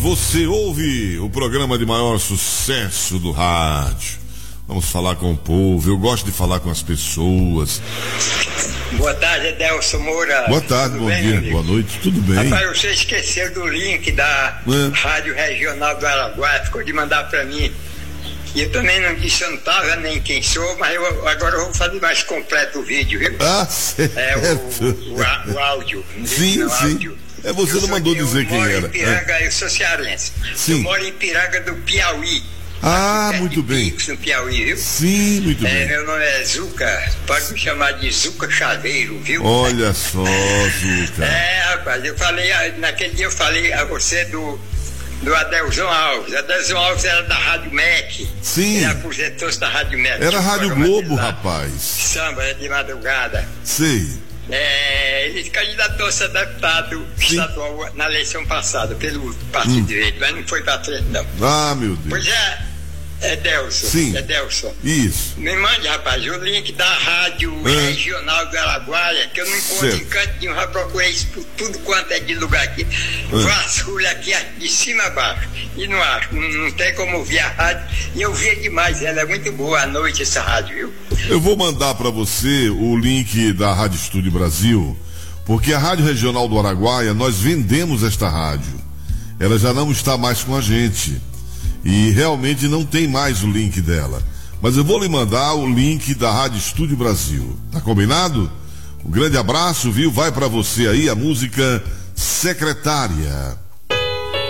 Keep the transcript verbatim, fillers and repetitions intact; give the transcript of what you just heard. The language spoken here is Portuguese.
Você ouve o programa de maior sucesso do rádio. Vamos falar com o povo. Eu gosto de falar com as pessoas. Boa tarde, Adelson Moura. Boa tarde, Tudo bom bem, dia, amigo? boa noite, tudo bem? Rapaz, você esqueceu do link da É. Rádio Regional do Araguaia, ficou de mandar pra mim. E eu também não disse, eu não tava nem quem sou, mas eu, agora eu vou fazer mais completo o vídeo, viu? Ah, certo. É o, o, a- o áudio. Sim, não, sim. áudio. É, você Eu não sou mandou de- dizer quem Eu moro era. em Piranga, eu sou cearense. Sim. Eu moro em Piranga do Piauí. Ah, Aqui perto muito de bem. Picos, no Piauí, viu? Sim, muito É, bem. meu nome é Zuca, pode me chamar de Zuca Chaveiro, viu? Olha só, Zuca. É, rapaz, eu falei, ah, naquele dia eu falei a você do, do Adelson Alves. Adelson Alves era da Rádio M E C. Sim. Ele aposentou-se da Rádio M E C. Era a Rádio Programa Globo, de lá. rapaz. Samba é de madrugada. Sei. É, ele candidatou-se a deputado Sim. estadual na eleição passada pelo Partido Verde, mas não foi pra frente, não. Ah, meu Deus. Pois é, é Delson. Sim. É Delson. Isso. Me mande, rapaz, o link da Rádio É. Regional do Araguaia, que eu não encontro Certo. em canto nenhum, já procurei isso por tudo quanto é de lugar aqui. Vasculha aqui de cima a baixo. E não acho, não, não tem como ouvir a rádio. E eu via demais, ela é muito boa à noite, essa rádio, viu? Eu vou mandar para você o link da Rádio Estúdio Brasil, porque a Rádio Regional do Araguaia, nós vendemos esta rádio. Ela já não está mais com a gente. E realmente não tem mais o link dela. Mas eu vou lhe mandar o link da Rádio Estúdio Brasil. Tá combinado? Um grande abraço, viu? Vai para você aí a música Secretária.